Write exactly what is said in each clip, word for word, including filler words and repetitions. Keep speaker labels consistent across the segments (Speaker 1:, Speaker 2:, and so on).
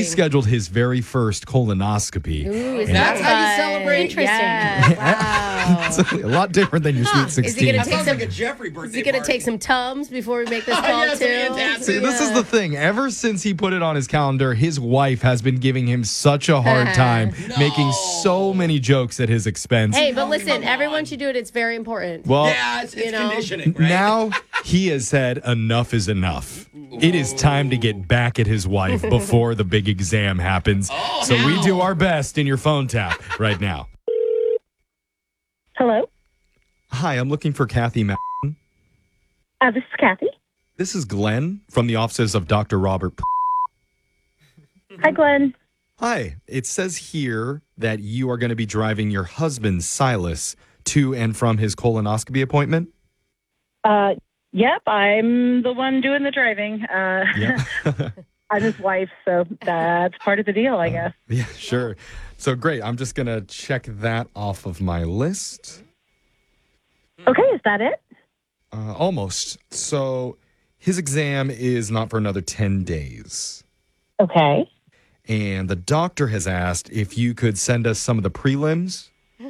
Speaker 1: scheduled his very first colonoscopy.
Speaker 2: Ooh, is
Speaker 1: And
Speaker 2: that
Speaker 3: That's how you
Speaker 2: fun?
Speaker 3: celebrate?
Speaker 2: Interesting.
Speaker 1: Yeah.
Speaker 2: Wow.
Speaker 1: It's a lot different than your Sweet
Speaker 2: Is he
Speaker 1: sixteen.
Speaker 2: gonna
Speaker 3: That
Speaker 2: take
Speaker 3: sounds
Speaker 2: some-
Speaker 3: like a Jeffrey
Speaker 2: Is
Speaker 3: birthday
Speaker 2: he going to
Speaker 3: party.
Speaker 2: take some Tums before we make this call,
Speaker 3: Yeah,
Speaker 2: too?
Speaker 3: some antacids.
Speaker 1: See, this is the thing. Ever since he put it on his calendar, his wife has been giving him such a hard time,
Speaker 3: No.
Speaker 1: making so many jokes at his expense.
Speaker 2: Hey, but listen,
Speaker 3: come
Speaker 2: everyone
Speaker 3: on.
Speaker 2: should do it. It's very important.
Speaker 1: well,
Speaker 3: Yeah, it's, it's
Speaker 2: You know.
Speaker 3: conditioning, right?
Speaker 1: now he has said enough is enough. It is time to get back at his wife before the big exam happens.
Speaker 3: Oh,
Speaker 1: so we
Speaker 3: hell.
Speaker 1: do our best in your phone tap right now.
Speaker 4: Hello,
Speaker 1: Hi, I'm looking for Kathy Ma-
Speaker 4: uh, this is Kathy.
Speaker 1: This is Glenn from the offices of Doctor Robert. P-
Speaker 4: Hi, Glenn.
Speaker 1: Hi, it says here that you are going to be driving your husband, Silas, to and from his colonoscopy appointment.
Speaker 4: Uh, yep, I'm the one doing the driving. Uh,
Speaker 1: Yeah.
Speaker 4: I'm his wife, so that's part of the deal, I guess.
Speaker 1: Yeah, sure. So great. I'm just going to check that off of my list.
Speaker 4: Okay, is that it?
Speaker 1: Uh, almost. So his exam is not for another ten days.
Speaker 4: Okay.
Speaker 1: And the doctor has asked if you could send us some of the prelims.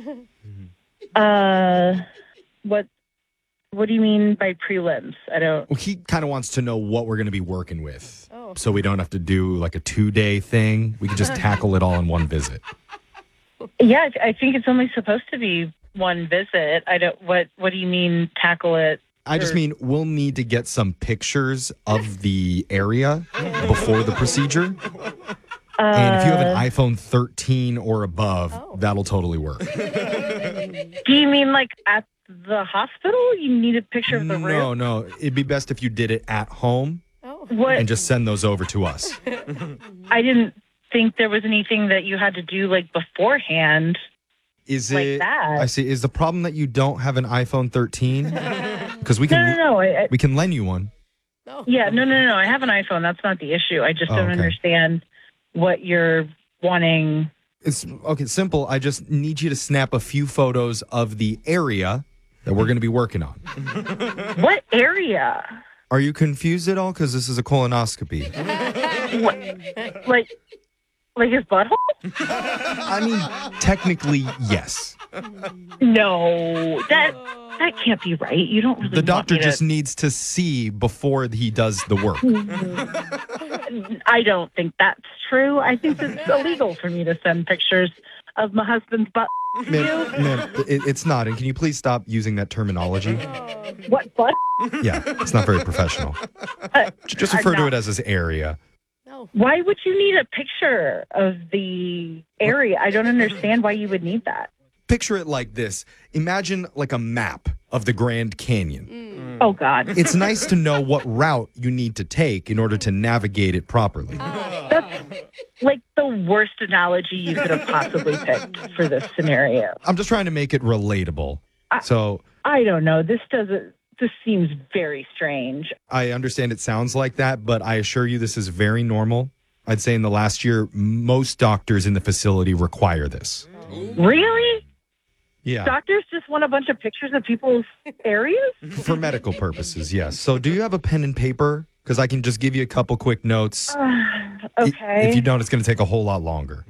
Speaker 4: Uh, what What do you mean by prelims? I don't.
Speaker 1: Well, he kind of wants to know what we're going to be working with.
Speaker 2: Oh.
Speaker 1: So we don't have to do like a two-day thing. We can just tackle it all in one visit.
Speaker 4: Yeah, I I think it's only supposed to be one visit. I don't. What What do you mean tackle it?
Speaker 1: I just mean we'll need to get some pictures of the area before the procedure. And if you have an iPhone thirteen or above,
Speaker 2: Oh.
Speaker 1: that'll totally work.
Speaker 4: Do you mean like at the hospital? You need a picture of the room?
Speaker 1: No, no. It'd be best if you did it at home
Speaker 2: Oh.
Speaker 4: What?
Speaker 1: and just send those over to us.
Speaker 4: I didn't think there was anything that you had to do like beforehand.
Speaker 1: Is
Speaker 4: Like
Speaker 1: it?
Speaker 4: that.
Speaker 1: I see. Is the problem that you don't have an iPhone thirteen? Because we
Speaker 4: No,
Speaker 1: can
Speaker 4: no, no. I, I,
Speaker 1: we can lend you one.
Speaker 2: Oh.
Speaker 4: yeah, no, no, no. I have an iPhone. That's not the issue. I just
Speaker 1: Oh,
Speaker 4: don't
Speaker 1: okay.
Speaker 4: understand what you're wanting.
Speaker 1: It's okay. Simple. I just need you to snap a few photos of the area that we're going to be working on.
Speaker 4: What area?
Speaker 1: Are you confused at all? Because this is a colonoscopy.
Speaker 4: What, like, like his butthole?
Speaker 1: I mean, technically, yes.
Speaker 4: No, that that can't be right. You don't really.
Speaker 1: The doctor
Speaker 4: want me to-
Speaker 1: just needs to see before he does the work.
Speaker 4: I don't think that's true. I think it's illegal for me to send pictures of my husband's butt.
Speaker 1: Ma'am, ma'am, it, it's not. And can you please stop using that terminology?
Speaker 4: What butt?
Speaker 1: Yeah, it's not very professional.
Speaker 4: Uh,
Speaker 1: J- Just
Speaker 4: I'm
Speaker 1: refer to
Speaker 4: not-
Speaker 1: it as this area.
Speaker 2: No.
Speaker 4: Why would you need a picture of the area? I don't understand why you would need that.
Speaker 1: Picture it like this. Imagine like a map of the Grand Canyon.
Speaker 4: Oh God,
Speaker 1: It's nice to know what route you need to take in order to navigate it properly.
Speaker 4: that's like the worst analogy you could have possibly picked for this scenario.
Speaker 1: I'm just trying to make it relatable. So
Speaker 4: I don't know. This doesn't. This seems very strange.
Speaker 1: I understand it sounds like that, but I assure you this is very normal. I'd say in the last year, most doctors in the facility require this.
Speaker 4: Really?
Speaker 1: Yeah.
Speaker 4: Doctors just want a bunch of pictures of people's areas?
Speaker 1: For medical purposes, yes. So do you have a pen and paper? Because I can just give you a couple quick notes.
Speaker 4: Uh,
Speaker 1: I-
Speaker 4: okay.
Speaker 1: If you don't, it's going to take a whole lot longer.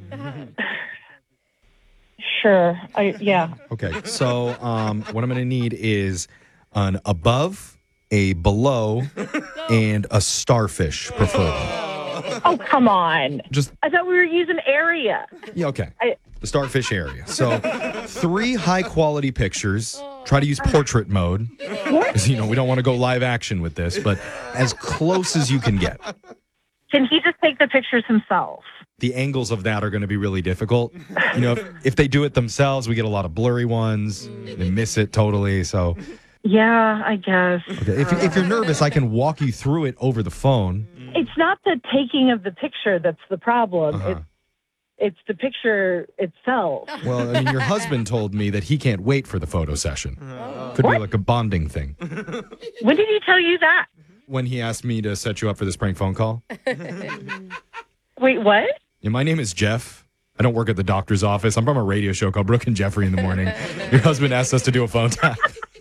Speaker 4: Sure. I, yeah.
Speaker 1: Okay. So um, what I'm going to need is an above, a below, and a starfish, preferably.
Speaker 4: Oh, come on.
Speaker 1: Just,
Speaker 4: I thought we were using area.
Speaker 1: yeah, okay.
Speaker 4: I,
Speaker 1: The starfish area. So three high quality pictures. Try to use portrait mode. Because, you know, we don't want to go live action with this, but as close as you can get.
Speaker 4: can he just take the pictures himself?
Speaker 1: The angles of that are going to be really difficult. You know, if, if they do it themselves, we get a lot of blurry ones. They miss it totally. So
Speaker 4: Yeah, I guess.
Speaker 1: okay. if, if you're nervous, I can walk you through it over the phone.
Speaker 4: It's not the taking of the picture that's the problem.
Speaker 1: Uh-huh.
Speaker 4: It's it's the picture itself.
Speaker 1: Well, I mean, your husband told me that he can't wait for the photo session. Could be
Speaker 4: What?
Speaker 1: like a bonding thing.
Speaker 4: When did he tell you that?
Speaker 1: When he asked me to set you up for this prank phone call.
Speaker 4: Wait, what?
Speaker 1: Yeah, my name is Jeff. I don't work at the doctor's office. I'm from a radio show called Brooke and Jeffrey in the morning. Your husband asked us to do a phone tap.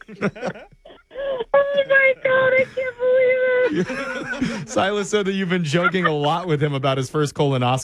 Speaker 4: Oh my God, I can't believe it.
Speaker 1: Silas said that you've been joking a lot with him about his first colonoscopy.